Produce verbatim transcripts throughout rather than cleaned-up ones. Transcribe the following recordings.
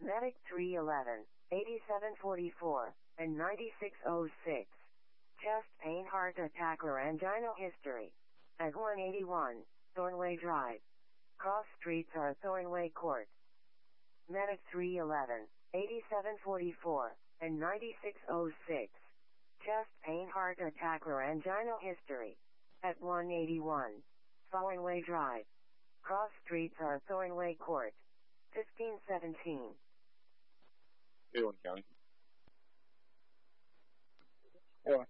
Medic three eleven, eighty-seven forty-four, and ninety-six oh six. Chest pain, heart attack, or angina history. At one eighty-one, Thornway Drive. Cross streets are Thornway Court. Medic three eleven, eighty-seven forty-four, and ninety-six oh six. Chest pain, heart attack, or angina history. At one eighty-one, Thornway Drive. Cross streets are Thornway Court. fifteen seventeen. Ewan County. Ewan.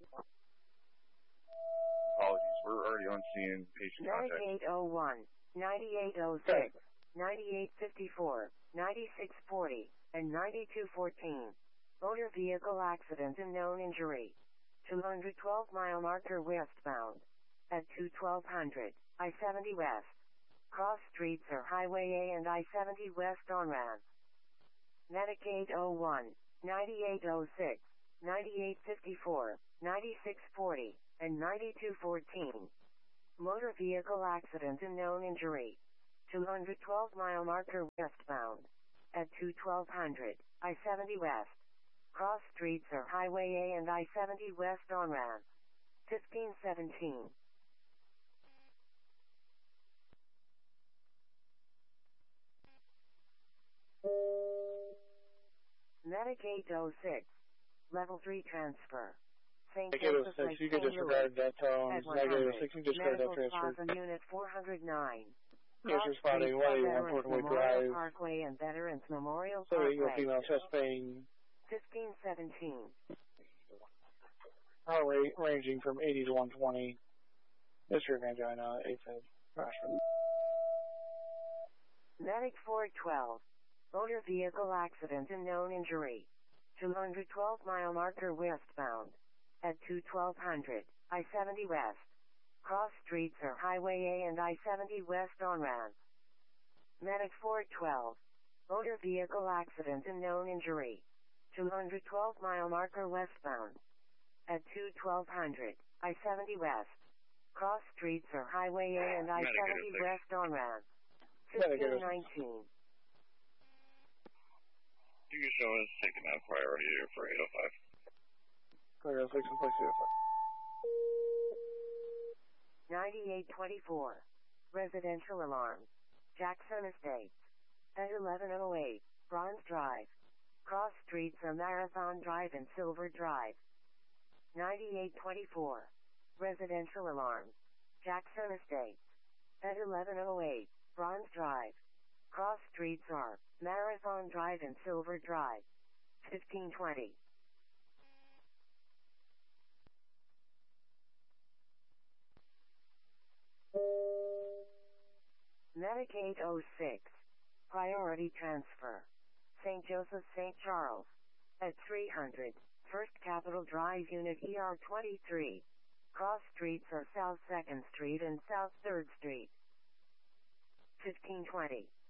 Apologies, we're already on scene. Patient contact. ninety-eight oh one, ninety-eight oh six, ninety-eight fifty-four, ninety-six forty, and ninety-two fourteen. Motor vehicle accident and known injury. two twelve mile marker westbound. At two twelve hundred, I seventy west. Cross streets are Highway A and I seventy west on ramp. Medic eight oh one, ninety-eight oh six, ninety-eight fifty-four, ninety-six forty, and ninety-two fourteen. Motor vehicle accident and known injury. two twelve mile marker westbound. At two twelve hundred, I seventy west. Cross streets are Highway A and I seventy west on ramp. fifteen seventeen. Medic eight oh six. Level three transfer. Saint Joseph Lake you can disregard that tone. Negative six, you can disregard that transfer. Plaza Unit four oh nine. Yes, responding one eighty-one Portway Drive. Parkway and Veterans Memorial So Parkway. you go female chest pain. fifteen seventeen. Heart rate ranging from eighty to one twenty. History of angina, AFib, Rashford. Medic four twelve. Motor vehicle accident and known injury. two twelve mile marker westbound. At two twelve hundred, I seventy west. Cross streets are Highway A and I seventy west on ramp. Medic four twelve. Motor vehicle accident and known injury. two twelve mile marker westbound. At two twelve hundred, I seventy west. Cross streets are Highway A and I seventy west on ramp. fifteen nineteen. You can show us taking out priority for eight oh five. Clear six and place eight oh five. ninety-eight twenty-four. Residential alarm. Jackson Estates. At eleven oh eight, Bronze Drive. Cross streets are Marathon Drive and Silver Drive. ninety-eight twenty-four. Residential alarm. Jackson Estates. At eleven oh eight, Bronze Drive. Cross streets are Marathon Drive and Silver Drive. fifteen twenty. Medic eight oh six. Priority transfer. Saint Joseph Saint Charles. At three hundred, First Capitol Drive Unit E R twenty-three. Cross streets are South second Street and South third Street. fifteen twenty.